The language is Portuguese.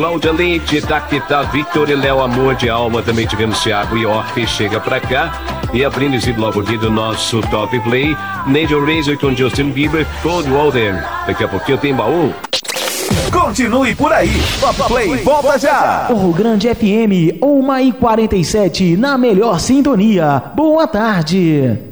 Cláudia Leite, Daquita, Victor e Léo Amor de Alma. Também tivemos Thiago York, chega pra cá. E abrindo esse bloco aqui do nosso Top Play, Nigel Razor com Justin Bieber, Cold Water. Daqui a pouquinho tem baú. Continue por aí. Top Play volta já. O Grande FM 1h47 na melhor sintonia. Boa tarde.